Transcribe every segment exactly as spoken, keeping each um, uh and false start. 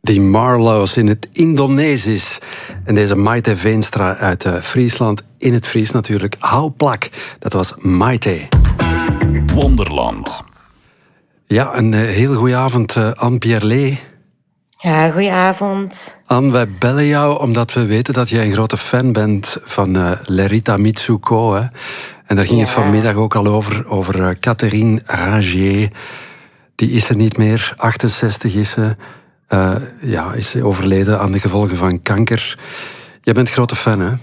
Die Marlows in het Indonesisch. En deze Maite Veenstra uit uh, Friesland, in het Fries natuurlijk. Hou plak, dat was Maite. Wonderland. Ja, een uh, heel goeie avond, uh, Anne Pierlet. Ja, goedenavond. Anne, wij bellen jou omdat we weten dat jij een grote fan bent van uh, Lerita Mitsuko. Hè? En daar ging ja. het vanmiddag ook al over, over uh, Catherine Rangier. Die is er niet meer, achtenzestig is ze. Uh, ja, is ze overleden aan de gevolgen van kanker. Jij bent grote fan, hè?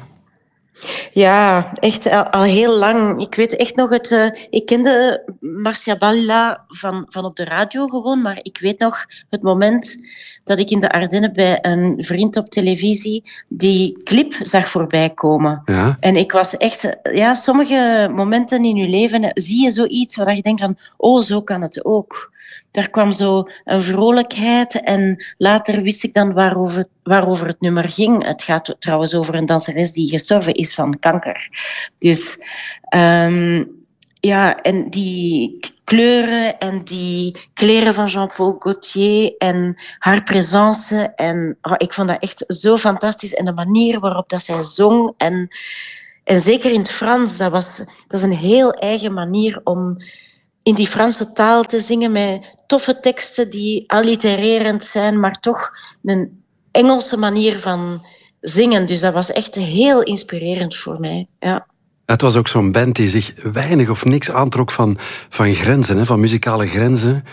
Ja, echt al, al heel lang. Ik weet echt nog het... Uh, ik kende Marcia Balla van, van op de radio gewoon, maar ik weet nog het moment dat ik in de Ardennen bij een vriend op televisie die clip zag voorbij komen. Ja? En ik was echt... Ja, sommige momenten in je leven zie je zoiets waar je denkt van, oh, zo kan het ook. Daar kwam zo een vrolijkheid en later wist ik dan waarover, waarover het nummer ging. Het gaat trouwens over een danseres die gestorven is van kanker. Dus um, ja, en die kleuren en die kleren van Jean-Paul Gaultier en haar présence. En oh, ik vond dat echt zo fantastisch. En de manier waarop dat zij zong. En, en zeker in het Frans, dat, was, dat is een heel eigen manier om in die Franse taal te zingen met toffe teksten die allitererend zijn, maar toch een Engelse manier van zingen. Dus dat was echt heel inspirerend voor mij. Ja. Het was ook zo'n band die zich weinig of niks aantrok van, van grenzen, hè, van muzikale grenzen.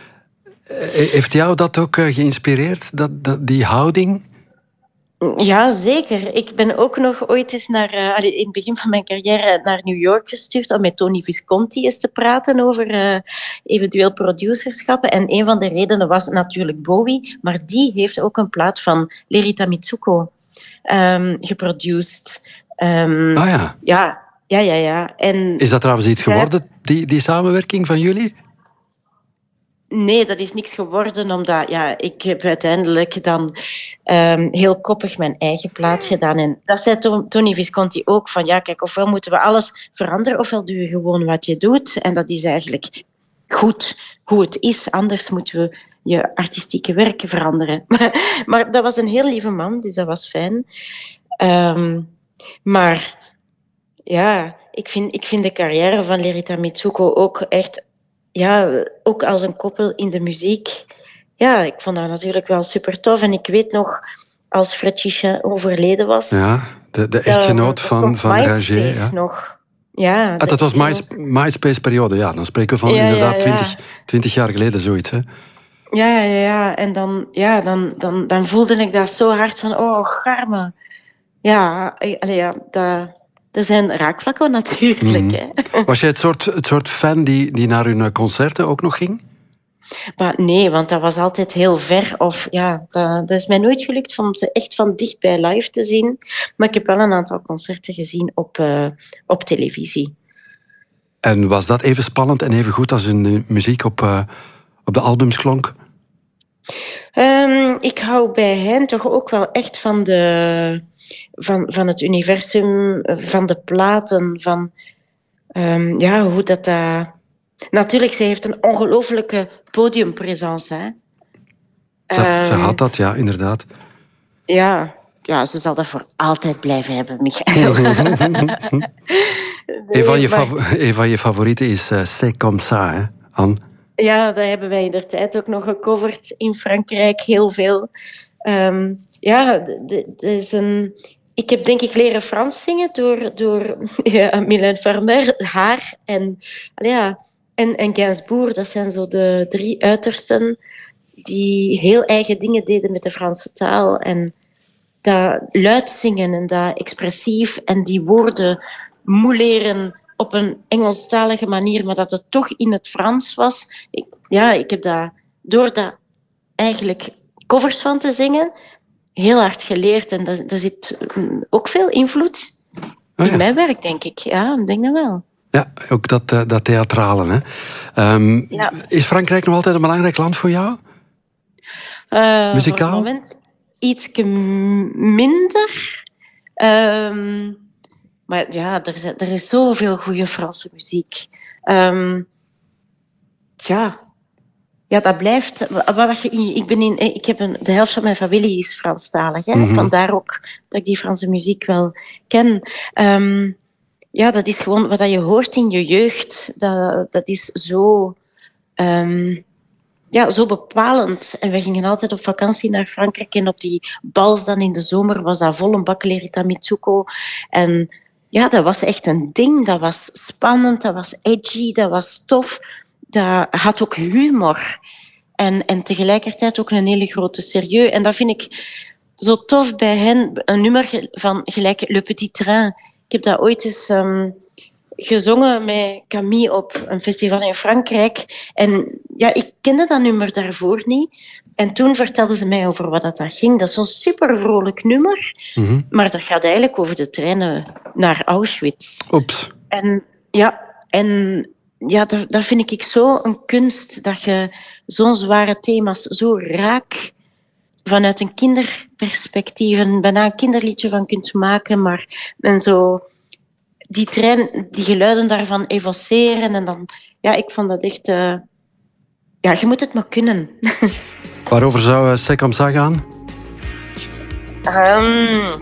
Heeft jou dat ook geïnspireerd, dat, dat, die houding? Ja, zeker. Ik ben ook nog ooit eens naar, uh, in het begin van mijn carrière naar New York gestuurd om met Tony Visconti eens te praten over uh, eventueel producerschappen. En een van de redenen was natuurlijk Bowie, maar die heeft ook een plaat van Lerita Mitsuko um, geproduced. Um, ah ja. Ja, ja, ja. ja. En is dat trouwens iets geworden, die, die samenwerking van jullie? Nee, dat is niks geworden, omdat ja, ik heb uiteindelijk dan um, heel koppig mijn eigen plaat gedaan. En dat zei Tony Visconti ook, van ja, kijk, ofwel moeten we alles veranderen, ofwel doe je gewoon wat je doet. En dat is eigenlijk goed hoe het is, anders moeten we je artistieke werk veranderen. Maar, maar dat was een heel lieve man, dus dat was fijn. Um, maar ja, ik vind, ik vind de carrière van Lerita Mitsuko ook echt... Ja, ook als een koppel in de muziek. Ja, ik vond dat natuurlijk wel super tof. En ik weet nog, als Fred Chichin overleden was... Ja, de, de echtgenoot uh, van, van Rangier. Ja. Nog. Ja, ah, dat was MySpace, MySpace-periode, ja. Dan spreken we van ja, inderdaad ja, ja. twintig, twintig jaar geleden zoiets, hè. Ja, ja, ja. En dan, ja, dan, dan, dan voelde ik dat zo hard van... Oh, garme. Ja, allee, ja dat... Er zijn raakvlakken natuurlijk. Mm. Hè. Was jij het soort, het soort fan die, die naar hun concerten ook nog ging? Maar nee, want dat was altijd heel ver. Of, ja, dat, dat is mij nooit gelukt om ze echt van dichtbij live te zien. Maar ik heb wel een aantal concerten gezien op, uh, op televisie. En was dat even spannend en even goed als hun muziek op, uh, op de albums klonk? Um, ik hou bij hen toch ook wel echt van de... Van, van het universum, van de platen, van um, ja, hoe dat... Uh... Natuurlijk, zij heeft een ongelooflijke podiumpresence. Hè? Ze, um, ze had dat, ja, inderdaad. Ja, ja, ze zal dat voor altijd blijven hebben, Michael. nee, een, van je maar... fav- een van je favorieten is uh, C'est comme ça, hè, Anne? Ja, dat hebben wij in de tijd ook nog gecoverd in Frankrijk, heel veel. Um, ja, dat is een... Ik heb denk ik leren Frans zingen door, door ja, Mylène Farmer, haar en, ja, en, en Gainsbourg. Dat zijn zo de drie uitersten die heel eigen dingen deden met de Franse taal. En dat luid zingen en dat expressief en die woorden mouleren op een Engelstalige manier, maar dat het toch in het Frans was. Ik, ja, ik heb dat door dat eigenlijk covers van te zingen heel hard geleerd en daar zit ook veel invloed oh, ja. in mijn werk, denk ik. Ja, ik denk dat wel. Ja, ook dat, uh, dat theatrale. Hè? Um, ja. Is Frankrijk nog altijd een belangrijk land voor jou? Uh, Muzikaal? Voor het moment iets minder. Um, maar ja, er is, er is zoveel goede Franse muziek. Um, ja... ja, dat blijft... Wat je, ik, ben in, ik heb een, de helft van mijn familie is Franstalig. Hè? Mm-hmm. Vandaar ook dat ik die Franse muziek wel ken. Um, ja, dat is gewoon wat je hoort in je jeugd. Dat, dat is zo... Um, ja, zo bepalend. En we gingen altijd op vakantie naar Frankrijk. En op die bals dan in de zomer was dat vol een bak Lerita Mitsuko. En ja, dat was echt een ding. Dat was spannend, dat was edgy, dat was tof. Dat had ook humor. En, en tegelijkertijd ook een hele grote serieus. En dat vind ik zo tof bij hen. Een nummer van gelijk Le Petit Train. Ik heb dat ooit eens um, gezongen met Camille op een festival in Frankrijk. En ja, ik kende dat nummer daarvoor niet. En toen vertelden ze mij over wat dat ging. Dat is zo'n super vrolijk nummer. Mm-hmm. Maar dat gaat eigenlijk over de treinen naar Auschwitz. Oeps. En ja, en... Ja, dat, dat vind ik zo een kunst, dat je zo'n zware thema's zo raak vanuit een kinderperspectief, en bijna een kinderliedje van kunt maken, maar en zo die trein, die geluiden daarvan evoceren en dan, ja, ik vond dat echt, uh, ja, je moet het maar kunnen. Waarover zou uh, C'est comme ça gaan? Um,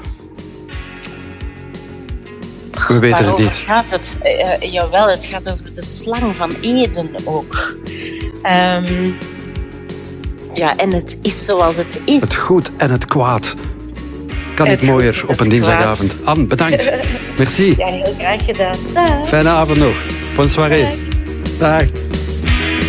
We weten het Waarover niet. gaat het? Uh, jawel, het gaat over de slang van Eden ook. Um, ja, en het is zoals het is. Het goed en het kwaad. Kan Het niet mooier goed, op het een dinsdagavond. kwaad. Anne, bedankt. Merci. Ja, heel graag gedaan. Dag. Fijne avond nog. Bonne soirée. Dag.